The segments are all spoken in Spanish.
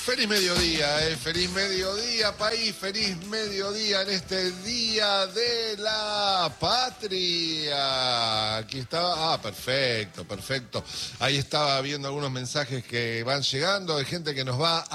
Feliz mediodía, país, feliz mediodía en este Día de la Patria. Aquí estaba, perfecto. Ahí estaba viendo algunos mensajes que van llegando de gente que nos va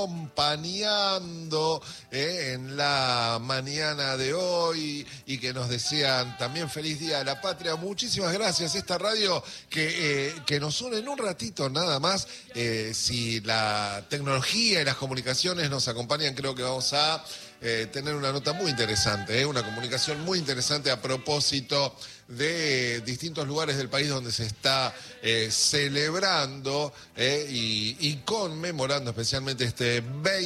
acompañando en la mañana de hoy y que nos desean también feliz Día de la Patria. Muchísimas gracias. Esta radio que nos une en un ratito nada más. Si la tecnología y las comunicaciones nos acompañan, creo que vamos a tener una nota muy interesante, una comunicación muy interesante a propósito de distintos lugares del país donde se está celebrando y conmemorando especialmente este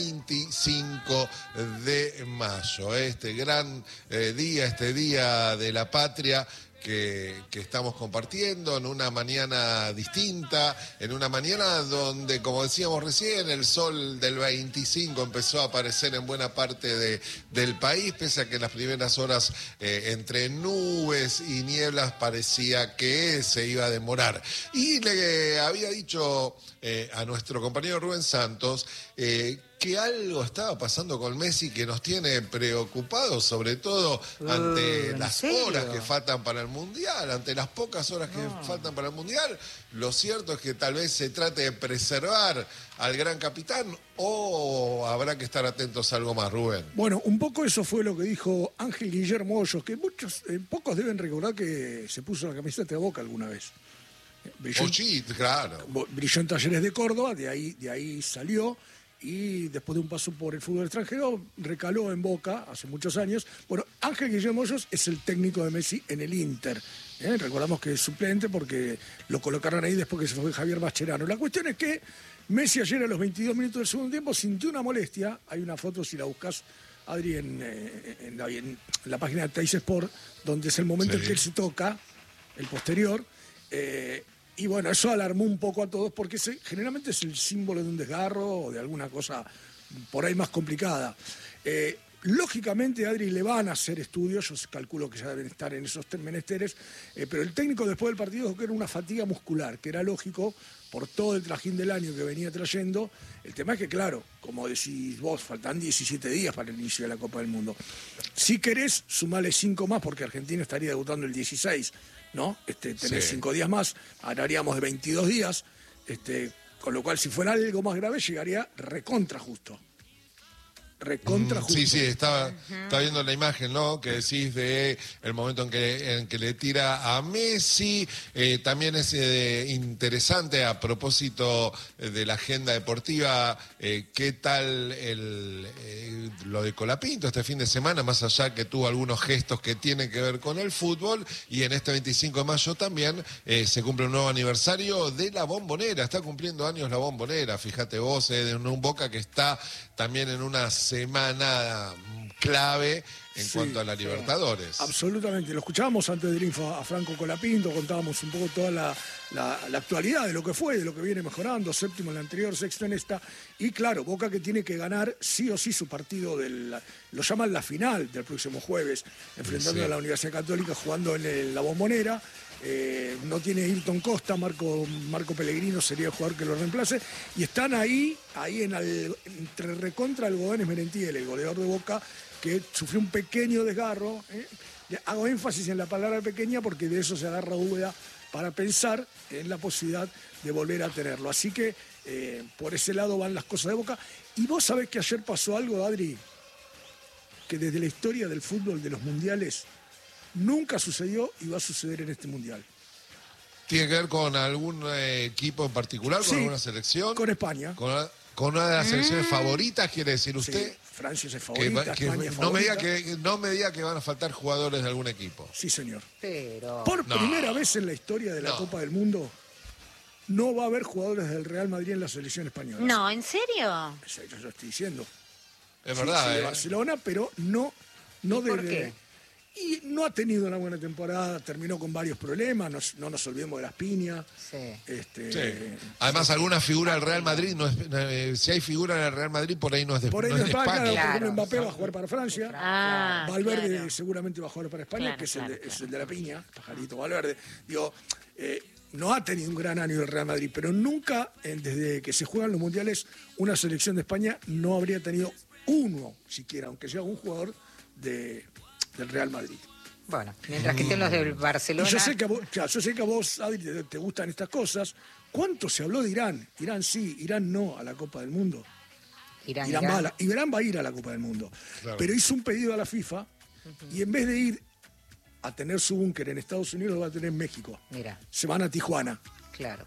25 de mayo, este gran día, este Día de la Patria, que estamos compartiendo en una mañana distinta, en una mañana donde, como decíamos recién, el sol del 25 empezó a aparecer en buena parte del país, pese a que en las primeras horas entre nubes y nieblas parecía que se iba a demorar. Y le había dicho a nuestro compañero Rubén Santos que algo estaba pasando con Messi que nos tiene preocupados, sobre todo ante las horas que faltan para el Mundial, ante las pocas horas que faltan para el Mundial. Lo cierto es que tal vez se trate de preservar al gran capitán o habrá que estar atentos a algo más, Rubén. Bueno, un poco eso fue lo que dijo Ángel Guillermo Hoyos, que pocos deben recordar que se puso la camiseta de Boca alguna vez. Claro. Brilló en Talleres de Córdoba, de ahí salió. Y después de un paso por el fútbol extranjero, recaló en Boca hace muchos años. Bueno, Ángel Guillermo Hoyos es el técnico de Messi en el Inter. Recordamos que es suplente porque lo colocaron ahí después que se fue Javier Mascherano. La cuestión es que Messi ayer a los 22 minutos del segundo tiempo sintió una molestia. Hay una foto, si la buscas, Adri, en la página de Teis Sport, donde es el momento en que él se toca, el posterior. Y bueno, eso alarmó un poco a todos porque generalmente es el símbolo de un desgarro o de alguna cosa por ahí más complicada. Lógicamente, Adri, le van a hacer estudios, yo calculo que ya deben estar en esos menesteres, pero el técnico después del partido dijo que era una fatiga muscular, que era lógico por todo el trajín del año que venía trayendo. El tema es que, claro, como decís vos, faltan 17 días para el inicio de la Copa del Mundo. Si querés, sumale 5 más porque Argentina estaría debutando el 16, ¿no? Tenés 5 días más, haríamos de 22 días, con lo cual si fuera algo más grave llegaría recontra justo. Sí, estaba viendo la imagen, ¿no? Que decís de el momento en que le tira a Messi. También es interesante a propósito de la agenda deportiva, qué tal lo de Colapinto este fin de semana, más allá que tuvo algunos gestos que tienen que ver con el fútbol. Y en este 25 de mayo también se cumple un nuevo aniversario de la Bombonera. Está cumpliendo años la Bombonera, fíjate vos, de un Boca que está también en una semana clave en cuanto a la Libertadores. Absolutamente. Lo escuchábamos antes del info a Franco Colapinto, contábamos un poco toda la actualidad de lo que fue, de lo que viene mejorando, séptimo en la anterior, sexto en esta, y claro, Boca que tiene que ganar sí o sí su partido lo llaman la final del próximo jueves, enfrentando a la Universidad Católica, jugando en la Bombonera. No tiene Hilton Costa, Marco Pellegrino sería el jugador que lo reemplace, y están ahí entre recontra Algodones Merentiel, el goleador de Boca, que sufrió un pequeño desgarro. Hago énfasis en la palabra pequeña porque de eso se agarra Úbeda para pensar en la posibilidad de volver a tenerlo. Así que por ese lado van las cosas de Boca. Y vos sabés que ayer pasó algo, Adri, que desde la historia del fútbol, de los mundiales, nunca sucedió y va a suceder en este mundial. ¿Tiene que ver con algún equipo en particular, con alguna selección? Con España. Con una de las selecciones favoritas, quiere decir usted. Sí, Francia es favorita, España es favorita. No me diga que van a faltar jugadores de algún equipo. Sí, señor. Pero... Por primera vez en la historia de la Copa del Mundo, no va a haber jugadores del Real Madrid en la selección española. No, ¿en serio? Eso yo estoy diciendo. Es verdad, de Barcelona, pero no ¿Por qué? Y no ha tenido una buena temporada, terminó con varios problemas, no nos olvidemos de las piñas. Además, alguna figura del Real Madrid, si hay figura en el Real Madrid, por ahí no es de España. Por ahí España. Claro. Mbappé va a jugar para Francia. Valverde seguramente va a jugar para España, Claro, que es el de la piña, pajarito Valverde. Digo, no ha tenido un gran año el Real Madrid, pero nunca, desde que se juegan los mundiales, una selección de España no habría tenido uno siquiera, aunque sea un jugador del Real Madrid. Bueno, mientras que estén los del Barcelona. Y yo sé que a vos, Adri, te gustan estas cosas. ¿Cuánto se habló de Irán? Irán sí, Irán no a la Copa del Mundo. Irán va a ir a la Copa del Mundo. Claro. Pero hizo un pedido a la FIFA y en vez de ir a tener su búnker en Estados Unidos, lo va a tener en México. Mira. Se van a Tijuana. Claro.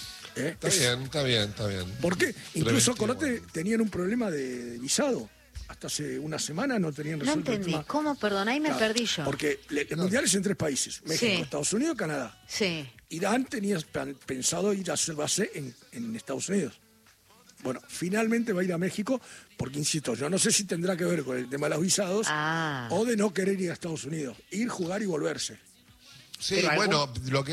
Está bien. ¿Por qué? Incluso, acordate, tenían un problema de visado. Hasta hace una semana no tenían resuelto. No entendí. ¿Cómo? Perdón, ahí me perdí yo. Porque el mundial es en 3 países. México, Estados Unidos, Canadá. Sí. Irán tenía pensado ir a hacer base en Estados Unidos. Bueno, finalmente va a ir a México porque, insisto, yo no sé si tendrá que ver con el tema de los visados o de no querer ir a Estados Unidos. Ir, jugar y volverse. Sí, bueno, lo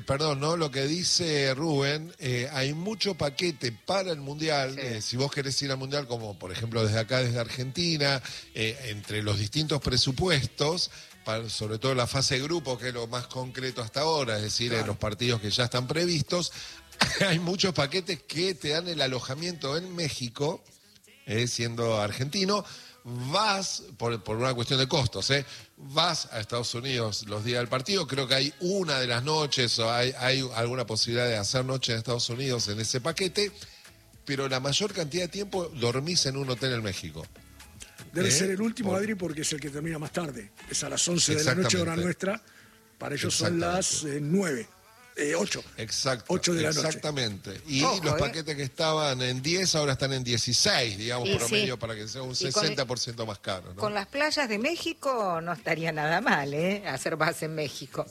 que dice Rubén, hay mucho paquete para el Mundial. Sí. Si vos querés ir al Mundial, como por ejemplo desde acá, desde Argentina, entre los distintos presupuestos, sobre todo la fase de grupo, que es lo más concreto hasta ahora, es decir, en los partidos que ya están previstos, hay muchos paquetes que te dan el alojamiento en México, siendo argentino. Vas, por una cuestión de costos, vas a Estados Unidos los días del partido, creo que hay una de las noches o hay alguna posibilidad de hacer noche en Estados Unidos en ese paquete, pero la mayor cantidad de tiempo dormís en un hotel en México. Debe ser el último, Adri, porque es el que termina más tarde. Es a las 11 de la noche, hora nuestra. Para ellos son las 9. 8. Exacto. 8 de la noche. Exactamente. Y los paquetes que estaban en 10 ahora están en 16, digamos, promedio, para que sea un 60% más caro, ¿no? Con las playas de México no estaría nada mal, hacer base en México.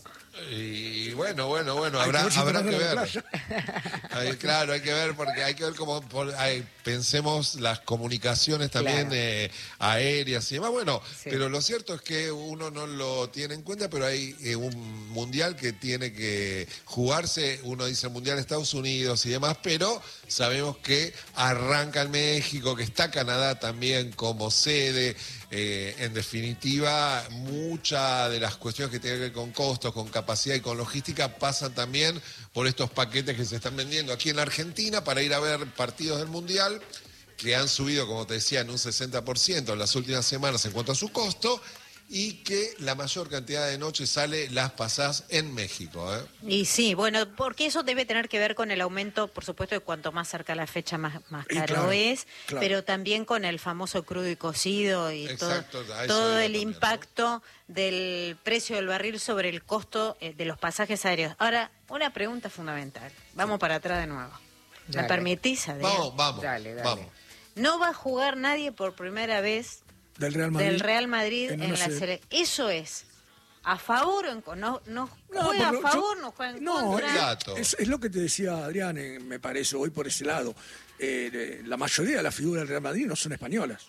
Y bueno, habrá que ver. Claro, hay que ver porque hay que ver cómo pensemos las comunicaciones también aéreas y demás. Bueno, pero lo cierto es que uno no lo tiene en cuenta, pero hay un mundial que tiene que jugarse. Uno dice mundial de Estados Unidos y demás, pero sabemos que arranca en México, que está Canadá también como sede. En definitiva, muchas de las cuestiones que tienen que ver con costos, con capacidad y con logística pasan también por estos paquetes que se están vendiendo aquí en Argentina para ir a ver partidos del Mundial, que han subido, como te decía, en un 60% en las últimas semanas en cuanto a su costo, y que la mayor cantidad de noches las pasás en México. Y sí, bueno, porque eso debe tener que ver con el aumento, por supuesto, de cuanto más cerca la fecha, más caro es, pero también con el famoso crudo y cocido y todo el impacto del precio del barril sobre el costo de los pasajes aéreos. Ahora, una pregunta fundamental. Vamos para atrás de nuevo. ¿Me permitís, Adrián? Vamos. Dale. No va a jugar nadie por primera vez del Real Madrid en la selección. Eso es. ¿A favor o en contra? No juega a favor, no juega en contra. Es lo que te decía Adrián, me parece, hoy por ese lado. La mayoría de las figuras del Real Madrid no son españolas.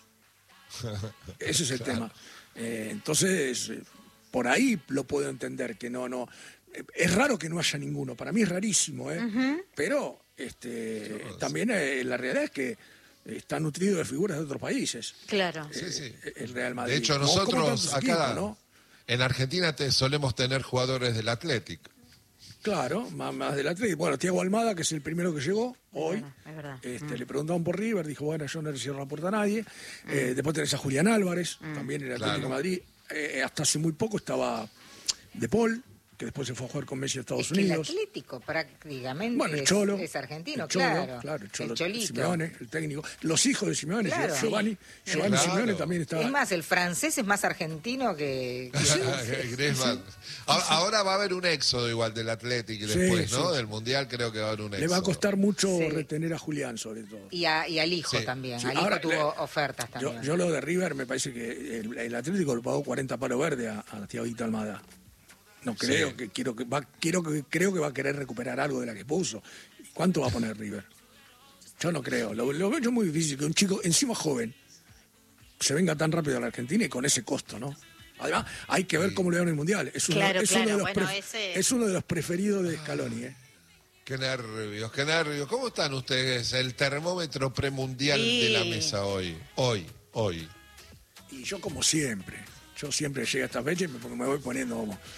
Ese es el tema. Entonces, por ahí lo puedo entender, que no. Es raro que no haya ninguno. Para mí es rarísimo, pero también la realidad es que está nutrido de figuras de otros países. Claro. Sí. El Real Madrid. De hecho, nosotros acá ¿no? en Argentina solemos tener jugadores del Athletic. Claro, más del Athletic. Bueno, Thiago Almada, que es el primero que llegó hoy. Es verdad. Le preguntaban por River, dijo, bueno, yo no le cierro la puerta a nadie. Después tenés a Julián Álvarez, también en el Atlético de Madrid. Hasta hace muy poco estaba De Paul, que después se fue a jugar con Messi a Estados Unidos. El Atlético prácticamente bueno, el Cholo, es argentino, el Cholo, claro. El Cholo, el Cholito. Simeone, el técnico. Los hijos de Simeone, Giovanni Simeone también estaba. Es más, el francés es más argentino que Griezmann. Ahora va a haber un éxodo igual del Atlético después, ¿no? Del Mundial creo que va a haber un éxodo. Le va a costar mucho retener a Julián, sobre todo. Y al hijo también. Al hijo tuvo ofertas también. Yo lo de River me parece que el Atlético le pagó 40 palos verdes a Thiaguito Almada. No creo creo que va a querer recuperar algo de la que puso. ¿Cuánto va a poner River? Yo no creo. Lo veo yo muy difícil que un chico encima joven se venga tan rápido a la Argentina y con ese costo, ¿no? Además, hay que ver cómo le dan el Mundial. Es uno de los preferidos de Scaloni, Qué nervios. ¿Cómo están ustedes? El termómetro premundial de la mesa hoy. Y yo como siempre. Yo siempre llego a esta fecha y me voy poniendo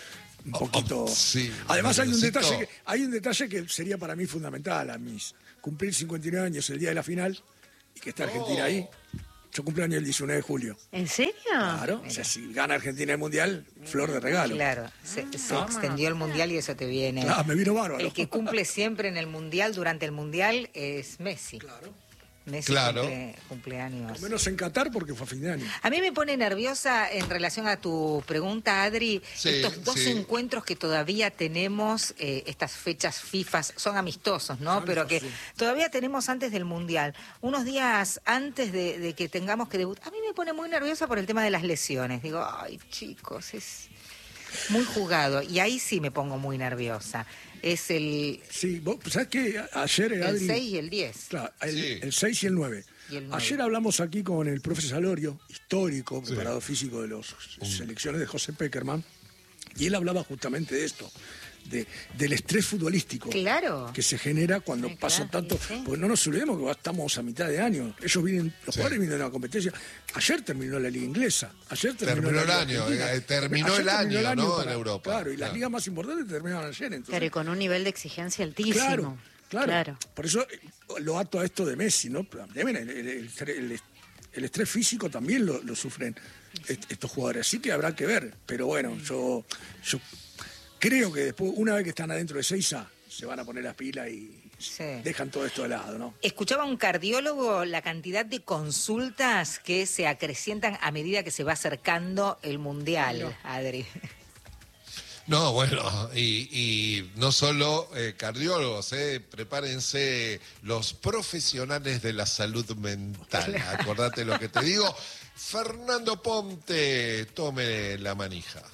un poquito. Sí, además hay un detalle que sería para mí fundamental a mis cumplir 59 años el día de la final y que está Argentina ahí. Yo cumplo año el 19 de julio. ¿En serio? Claro, o sea, si gana Argentina el Mundial, flor de regalo. Claro, se extendió el Mundial y eso te viene. Claro, me vino bárbaro. El que cumple siempre en el Mundial, durante el Mundial, es Messi. Claro. Messi cumpleaños. Al menos en Qatar porque fue a fin de año. A mí me pone nerviosa en relación a tu pregunta, Adri, estos dos encuentros que todavía tenemos, estas fechas FIFA, son amistosos, ¿no? Pero que todavía tenemos antes del Mundial, unos días antes de que tengamos que debutar. A mí me pone muy nerviosa por el tema de las lesiones. Digo, ay, chicos, es muy jugado. Y ahí sí me pongo muy nerviosa. Es el... Sí, vos, ¿sabés qué? Ayer, el Adri, 6 y el 10. Claro, el 6 y el 9. Ayer hablamos aquí con el profe Salorio, histórico, preparador físico de las selecciones de José Peckerman, y él hablaba justamente de esto, del estrés futbolístico que se genera cuando pasa tanto. Pues no nos olvidemos que estamos a mitad de año. Los jugadores vienen de la competencia. Ayer terminó la liga inglesa. Terminó el año, ¿no? En Europa. Claro, y las ligas más importantes terminaron ayer. Entonces, claro, y con un nivel de exigencia altísimo. Claro. Por eso lo ato a esto de Messi, ¿no? El estrés físico también lo sufren estos jugadores. Así que habrá que ver. Pero bueno, yo creo que después, una vez que están adentro de Seiza, se van a poner las pilas y dejan todo esto de lado, ¿no? Escuchaba a un cardiólogo la cantidad de consultas que se acrecientan a medida que se va acercando el Mundial, Adri. No, bueno, y no solo cardiólogos, prepárense los profesionales de la salud mental. Acordate lo que te digo. Fernando Ponte, tome la manija.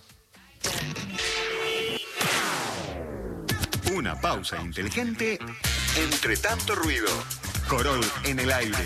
Una pausa inteligente entre tanto ruido. Corol en el aire.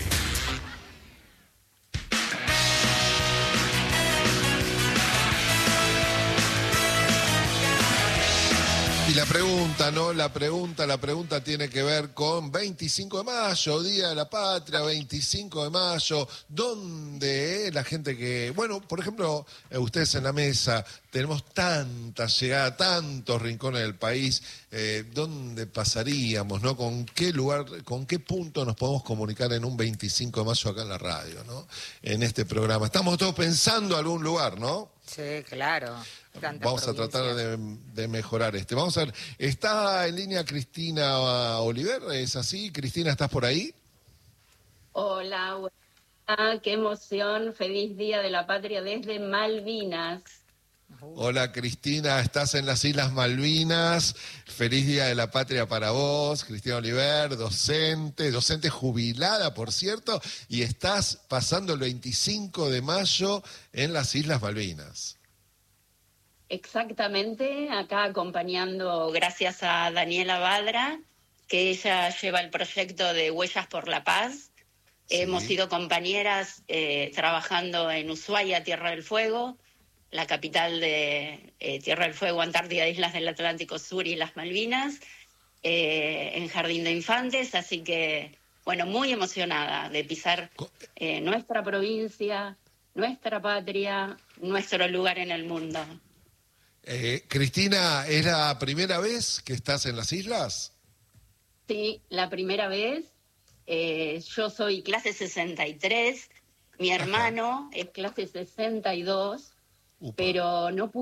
Y la pregunta, ¿no? La pregunta tiene que ver con 25 de mayo, Día de la Patria, 25 de mayo, donde la gente que, bueno, por ejemplo, ustedes en la mesa, tenemos tanta llegada, tantos rincones del país, ¿dónde pasaríamos, no? ¿Con qué lugar, con qué punto nos podemos comunicar en un 25 de mayo acá en la radio, ¿no? En este programa. Estamos todos pensando en algún lugar, ¿no? Sí, claro. Vamos a tratar de mejorar este. Vamos a ver, está en línea Cristina Oliver, ¿es así? Cristina, ¿estás por ahí? Hola, qué emoción, feliz Día de la Patria desde Malvinas. Hola Cristina, estás en las Islas Malvinas, feliz Día de la Patria para vos, Cristina Oliver, docente jubilada, por cierto, y estás pasando el 25 de mayo en las Islas Malvinas. Exactamente, acá acompañando, gracias a Daniela Badra, que ella lleva el proyecto de Huellas por la Paz. Sí. Hemos sido compañeras trabajando en Ushuaia, Tierra del Fuego, la capital de Tierra del Fuego, Antártida, Islas del Atlántico Sur y las Malvinas, en Jardín de Infantes, así que, bueno, muy emocionada de pisar nuestra provincia, nuestra patria, nuestro lugar en el mundo. Cristina, ¿es la primera vez que estás en las islas? Sí, la primera vez. Yo soy clase 63, mi hermano es clase 62, pero no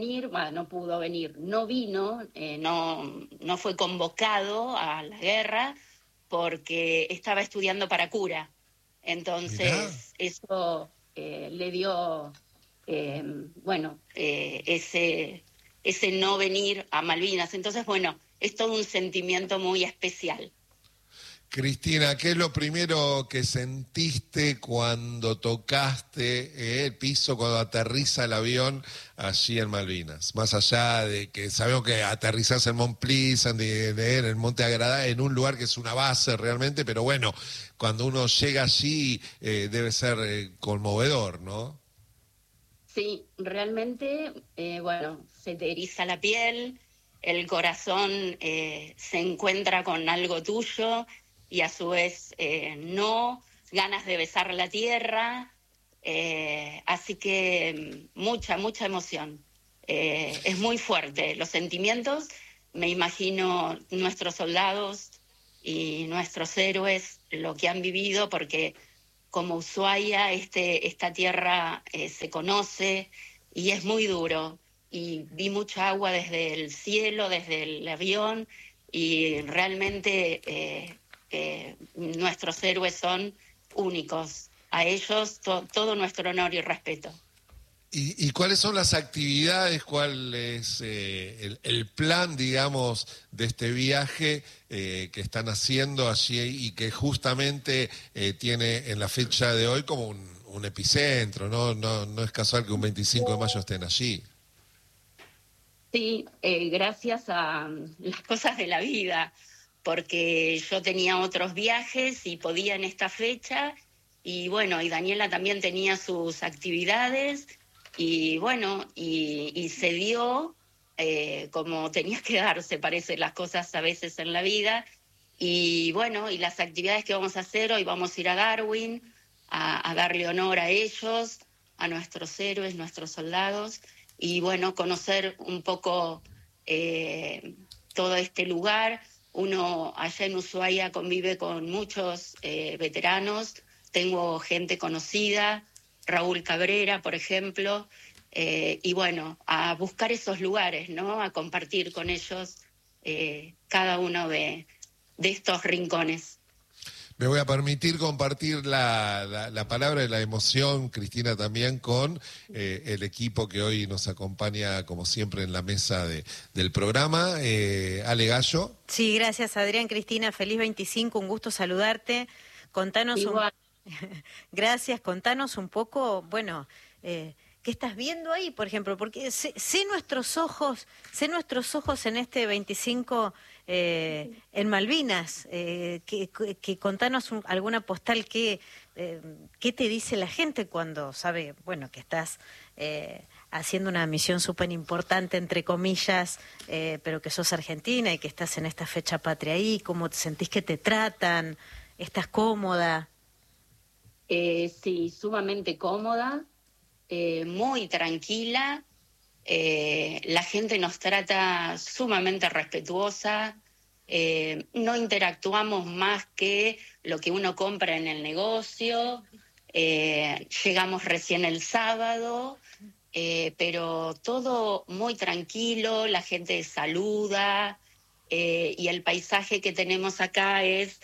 vino, no fue convocado a la guerra porque estaba estudiando para cura. Entonces, eso le dio... ese no venir a Malvinas. Entonces, bueno, es todo un sentimiento muy especial. Cristina, ¿qué es lo primero que sentiste cuando tocaste el piso, cuando aterriza el avión allí en Malvinas? Más allá de que sabemos que aterrizás en Mont Pleasant, en el Monte Agradá, en un lugar que es una base realmente, pero bueno, cuando uno llega allí debe ser conmovedor, ¿no? Sí, realmente, se te eriza la piel, el corazón se encuentra con algo tuyo y a su vez ganas de besar la tierra, así que mucha emoción. es muy fuerte. Los sentimientos, me imagino nuestros soldados y nuestros héroes, lo que han vivido, porque como Ushuaia, esta tierra se conoce y es muy duro. Y vi mucha agua desde el cielo, desde el avión, y realmente nuestros héroes son únicos. A ellos todo nuestro honor y respeto. ¿Y cuáles son las actividades, cuál es el plan, digamos, de este viaje que están haciendo allí y que justamente tiene en la fecha de hoy como un epicentro, ¿no? No es casual que un 25 de mayo estén allí. Sí, gracias a las cosas de la vida, porque yo tenía otros viajes y podía en esta fecha, y bueno, y Daniela también tenía sus actividades, y bueno, y se dio como tenía que darse, parece, las cosas a veces en la vida, y bueno, y las actividades que vamos a hacer, hoy vamos a ir a Darwin, a darle honor a ellos, a nuestros héroes, nuestros soldados, y bueno, conocer un poco todo este lugar. Uno allá en Ushuaia convive con muchos veteranos, tengo gente conocida, Raúl Cabrera, por ejemplo, y bueno, a buscar esos lugares, ¿no? A compartir con ellos cada uno de estos rincones. Me voy a permitir compartir la palabra de la emoción, Cristina, también con el equipo que hoy nos acompaña, como siempre, en la mesa del programa. Ale Gallo. Sí, gracias, Adrián. Cristina, feliz 25, un gusto saludarte. Contanos Gracias, contanos un poco, bueno, ¿qué estás viendo ahí, por ejemplo? Porque sé nuestros ojos en este 25 en Malvinas, que contanos alguna postal, ¿qué te dice la gente cuando sabe, bueno, que estás haciendo una misión súper importante, entre comillas, pero que sos argentina y que estás en esta fecha patria ahí? ¿Cómo te sentís que te tratan? ¿Estás cómoda? Sí, sumamente cómoda, muy tranquila. La gente nos trata sumamente respetuosa, no interactuamos más que lo que uno compra en el negocio, llegamos recién el sábado, pero todo muy tranquilo, la gente saluda, y el paisaje que tenemos acá es,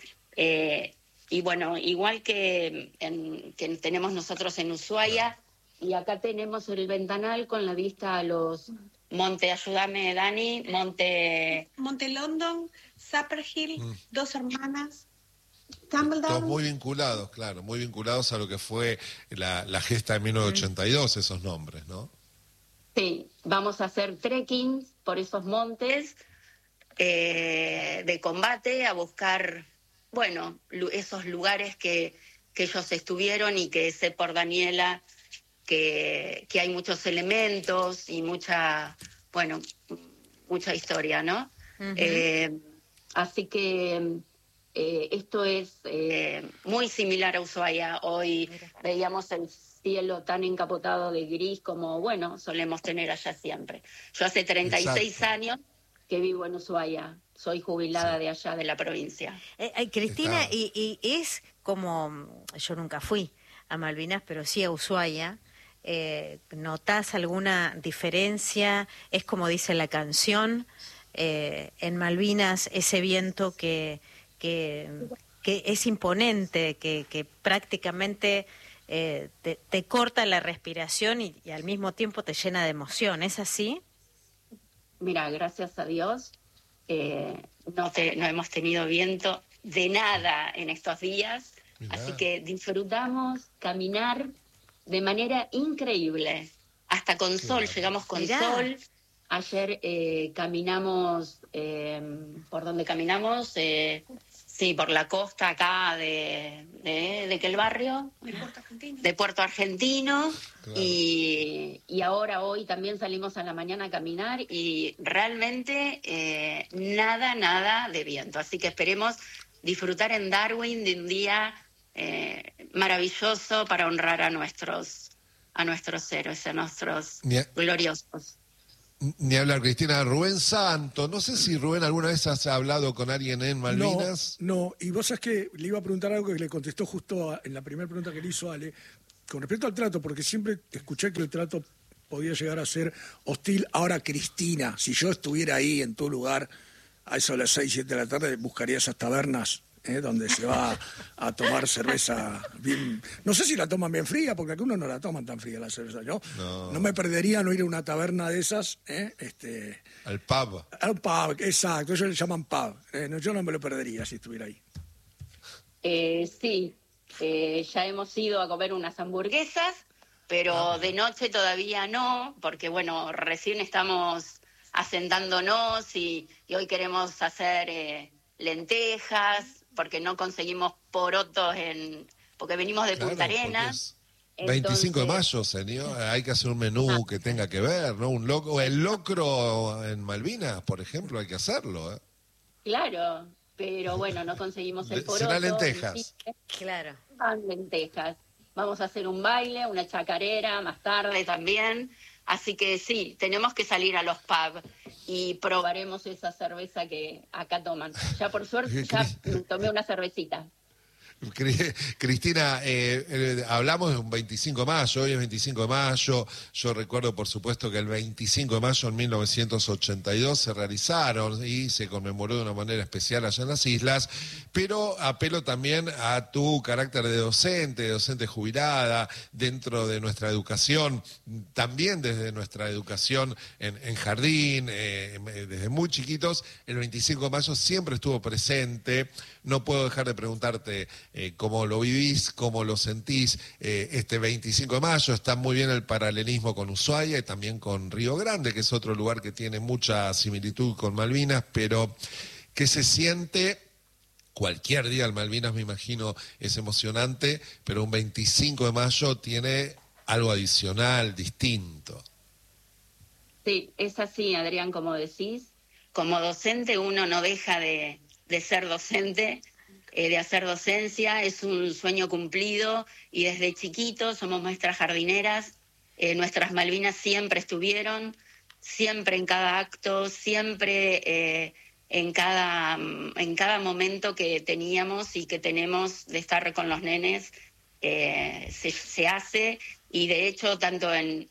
y bueno, igual que tenemos nosotros en Ushuaia, y acá tenemos el ventanal con la vista a los montes, ayúdame Dani, Monte London, Sapper Hill, Dos Hermanas, Tumbledown. Todos muy vinculados, claro, muy vinculados a lo que fue la gesta de 1982, esos nombres, ¿no? Sí, vamos a hacer trekking por esos montes de combate, a buscar, bueno, esos lugares que ellos estuvieron, y que sé por Daniela que hay muchos elementos y mucha historia, ¿no? Uh-huh. Así que esto es muy similar a Ushuaia. Hoy veíamos el cielo tan encapotado de gris como, bueno, solemos tener allá siempre. Yo hace 36 años que vivo en Ushuaia. Soy jubilada de allá, de la provincia. Cristina, y es como, yo nunca fui a Malvinas, pero sí a Ushuaia. ¿Notás alguna diferencia? Es como dice la canción, en Malvinas, ese viento que es imponente, que prácticamente te corta la respiración y al mismo tiempo te llena de emoción. ¿Es así? Mira, gracias a Dios no hemos tenido viento de nada en estos días. Mirá. Así que disfrutamos caminar de manera increíble, hasta con sol, llegamos con sol. Ayer caminamos, ¿por dónde caminamos? Sí, por la costa acá de qué barrio? De Puerto Argentino. Claro. Y hoy también salimos a la mañana a caminar y realmente nada de viento. Así que esperemos disfrutar en Darwin de un día maravilloso para honrar a nuestros héroes, a nuestros gloriosos. Ni hablar, Cristina. Rubén Santo, no sé si Rubén alguna vez has hablado con alguien en Malvinas. No, y vos sabés que le iba a preguntar algo que le contestó justo en la primera pregunta que le hizo Ale, con respecto al trato, porque siempre escuché que el trato podía llegar a ser hostil. Ahora, Cristina, si yo estuviera ahí en tu lugar, a eso de las 6, 7 de la tarde, buscaría esas tabernas donde se va a tomar cerveza bien. No sé si la toman bien fría, porque algunos no la toman tan fría la cerveza. Yo no me perdería no ir a una taberna de esas. Al pub. Al pub, exacto. Ellos le llaman pub. Yo no me lo perdería si estuviera ahí. Sí, ya hemos ido a comer unas hamburguesas, pero de noche todavía no, porque bueno, recién estamos asentándonos y hoy queremos hacer lentejas, porque no conseguimos porotos porque venimos de Punta Arenas. 25 de mayo, señor, hay que hacer un menú que tenga que ver, ¿no? El locro en Malvinas, por ejemplo, hay que hacerlo, ¿eh? Claro, pero bueno, no conseguimos el poroto. Serán lentejas. Claro. Lentejas. Vamos a hacer un baile, una chacarera, más tarde también. Así que sí, tenemos que salir a los pubs y probaremos esa cerveza que acá toman. Ya por suerte ya tomé una cervecita. Cristina, hablamos de un 25 de mayo, hoy es 25 de mayo, yo recuerdo por supuesto que el 25 de mayo en 1982 se realizaron y se conmemoró de una manera especial allá en las islas, pero apelo también a tu carácter de docente jubilada, dentro de nuestra educación, también desde nuestra educación en jardín, desde muy chiquitos, el 25 de mayo siempre estuvo presente. No puedo dejar de preguntarte cómo lo vivís, cómo lo sentís este 25 de mayo. Está muy bien el paralelismo con Ushuaia y también con Río Grande, que es otro lugar que tiene mucha similitud con Malvinas, pero ¿qué se siente? Cualquier día en Malvinas, me imagino, es emocionante, pero un 25 de mayo tiene algo adicional, distinto. Sí, es así, Adrián, como decís. Como docente uno no deja de ser docente, de hacer docencia, es un sueño cumplido y desde chiquitos somos maestras jardineras, nuestras Malvinas siempre estuvieron, siempre en cada acto, siempre en cada momento que teníamos y que tenemos de estar con los nenes, se hace, y de hecho tanto en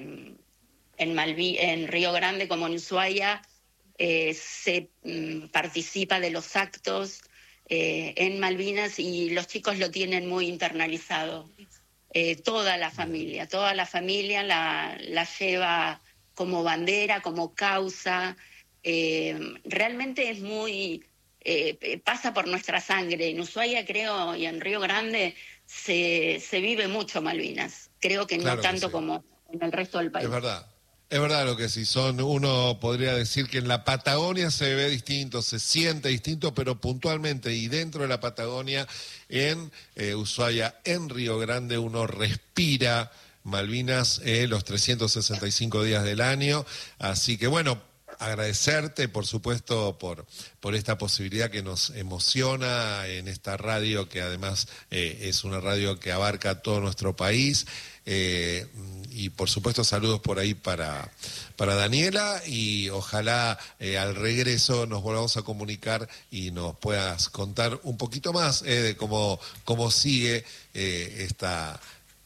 Río Grande como en Ushuaia, se participa de los actos en Malvinas y los chicos lo tienen muy internalizado. Toda la familia la lleva como bandera, como causa. Realmente es muy... pasa por nuestra sangre. En Ushuaia, creo, y en Río Grande se vive mucho Malvinas. Creo que no tanto como en el resto del país. Es verdad lo que sí, uno podría decir que en la Patagonia se ve distinto, se siente distinto, pero puntualmente y dentro de la Patagonia, en Ushuaia, en Río Grande, uno respira Malvinas los 365 días del año. Así que bueno, agradecerte, por supuesto, por esta posibilidad que nos emociona en esta radio, que además es una radio que abarca todo nuestro país. Y por supuesto saludos por ahí para Daniela, y ojalá al regreso nos volvamos a comunicar y nos puedas contar un poquito más de cómo sigue esta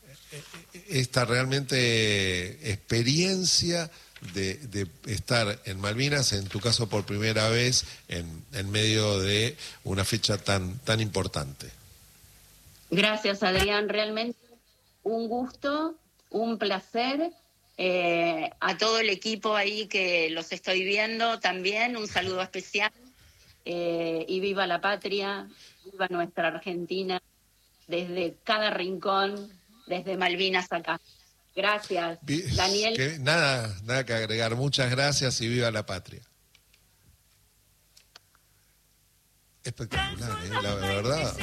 realmente experiencia de estar en Malvinas, en tu caso por primera vez, en medio de una fecha tan importante. Gracias, Adrián, realmente un gusto, un placer. A todo el equipo ahí que los estoy viendo también, un saludo especial. Y viva la patria, viva nuestra Argentina, desde cada rincón, desde Malvinas acá. Gracias, Daniel. Nada que agregar. Muchas gracias y viva la patria. Espectacular, la verdad.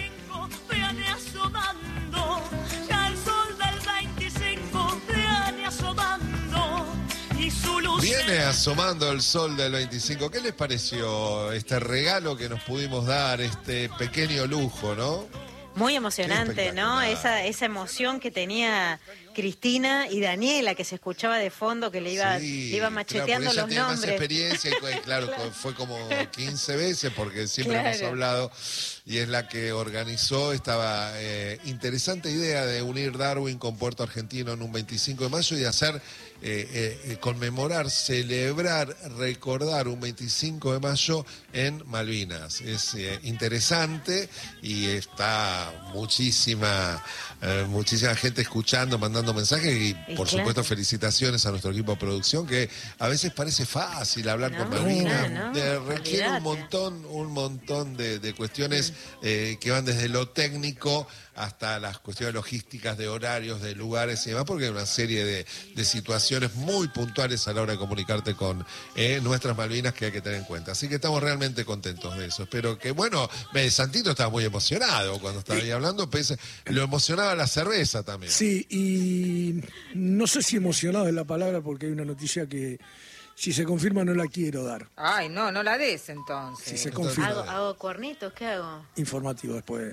Viene asomando el sol del 25. ¿Qué les pareció este regalo que nos pudimos dar, este pequeño lujo, no? Muy emocionante, ¿no? Esa emoción que tenía Cristina y Daniela, que se escuchaba de fondo, que le iba macheteando los nombres. Más experiencia y claro, fue como 15 veces porque siempre hemos hablado, y es la que organizó esta interesante idea de unir Darwin con Puerto Argentino en un 25 de mayo y de hacer conmemorar, celebrar, recordar un 25 de mayo en Malvinas. Es interesante y está muchísima gente escuchando, mandando mensajes y por supuesto felicitaciones a nuestro equipo de producción, que a veces parece fácil hablar con Malvinas, requiere un montón de cuestiones que van desde lo técnico hasta las cuestiones logísticas de horarios, de lugares y demás, porque hay una serie de situaciones muy puntuales a la hora de comunicarte con nuestras Malvinas que hay que tener en cuenta. Así que estamos realmente contentos de eso. Espero que, Santito estaba muy emocionado cuando estaba ahí hablando, lo emocionaba la cerveza también. Sí, y no sé si emocionado es la palabra, porque hay una noticia que si se confirma no la quiero dar. Ay, no la des entonces. Si se confirma. ¿Hago cuernitos? ¿Qué hago? Informativo después.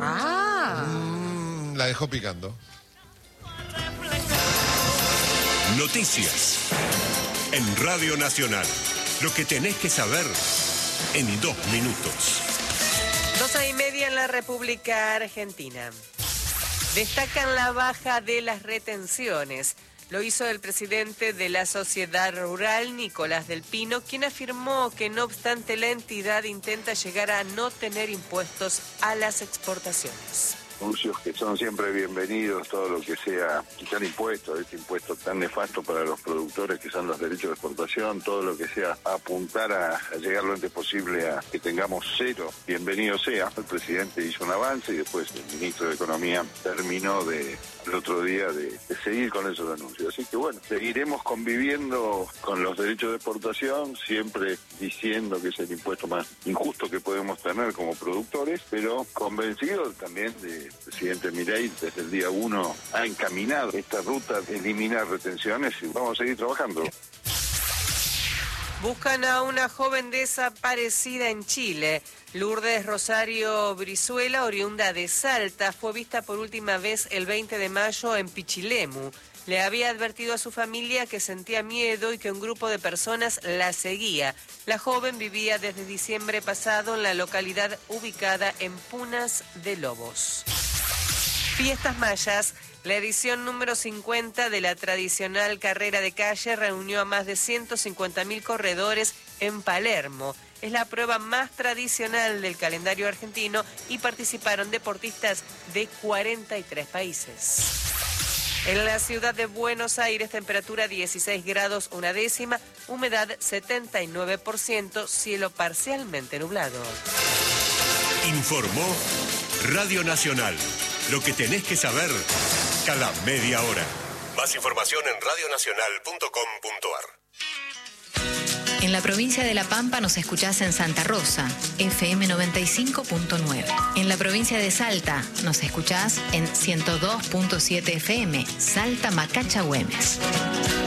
La dejó picando. Noticias en Radio Nacional. Lo que tenés que saber en 2 minutos. 12:30 en la República Argentina. Destacan la baja de las retenciones. Lo hizo el presidente de la Sociedad Rural, Nicolás del Pino, quien afirmó que no obstante la entidad intenta llegar a no tener impuestos a las exportaciones. Anuncios que son siempre bienvenidos, todo lo que sea quitar impuestos, este impuesto tan nefasto para los productores que son los derechos de exportación, todo lo que sea apuntar a llegar lo antes posible a que tengamos cero, bienvenido sea. El presidente hizo un avance y después el ministro de Economía terminó el otro día de seguir con esos anuncios. Así que seguiremos conviviendo con los derechos de exportación, siempre diciendo que es el impuesto más injusto que podemos tener como productores, pero convencido también del presidente Milei, desde el día 1 ha encaminado esta ruta de eliminar retenciones y vamos a seguir trabajando. Buscan a una joven desaparecida en Chile. Lourdes Rosario Brizuela, oriunda de Salta, fue vista por última vez el 20 de mayo en Pichilemu. Le había advertido a su familia que sentía miedo y que un grupo de personas la seguía. La joven vivía desde diciembre pasado en la localidad ubicada en Punas de Lobos. Fiestas Mayas. La edición número 50 de la tradicional carrera de calle reunió a más de 150.000 corredores en Palermo. Es la prueba más tradicional del calendario argentino y participaron deportistas de 43 países. En la ciudad de Buenos Aires, temperatura 16 grados 1 humedad 79%, cielo parcialmente nublado. Informó Radio Nacional. Lo que tenés que saber cada media hora. Más información en radionacional.com.ar. En la provincia de La Pampa nos escuchás en Santa Rosa, FM 95.9. En la provincia de Salta nos escuchás en 102.7 FM, Salta Macacha Güemes.